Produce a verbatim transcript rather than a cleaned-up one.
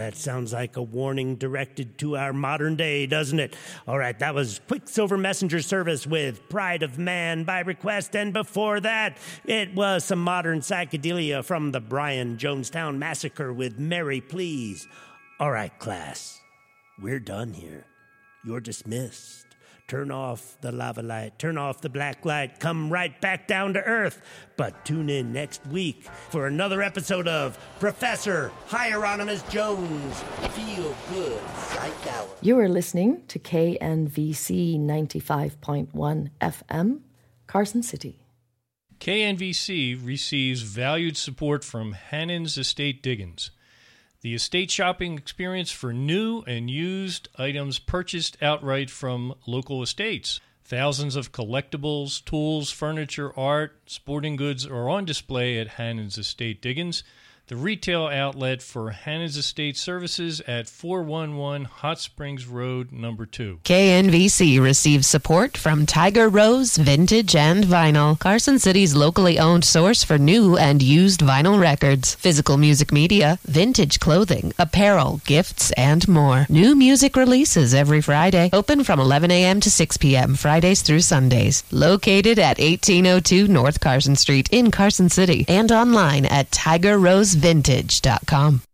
that sounds like a warning directed to our modern day, doesn't it? All right, that was Quicksilver Messenger Service with Pride of Man by request, and before that, it was some modern psychedelia from the Brian Jonestown Massacre with Mary Please. All right, class, we're done here. You're dismissed. Turn off the lava light, turn off the black light, come right back down to earth. But tune in next week for another episode of Professor Hieronymus Jones Feel Good Psych Hour. You are listening to K N V C ninety-five point one F M, Carson City. K N V C receives valued support from Hannon's Estate Diggins, the estate shopping experience for new and used items purchased outright from local estates. Thousands of collectibles, tools, furniture, art, sporting goods are on display at Hannon's Estate Diggins, the retail outlet for Hannon's Estate Services at four one one Hot Springs Road, number two. K N V C receives support from Tiger Rose Vintage and Vinyl, Carson City's locally owned source for new and used vinyl records, physical music media, vintage clothing, apparel, gifts, and more. New music releases every Friday, open from eleven a.m. to six p.m. Fridays through Sundays. Located at eighteen oh two North Carson Street in Carson City and online at tiger rose vintage dot com.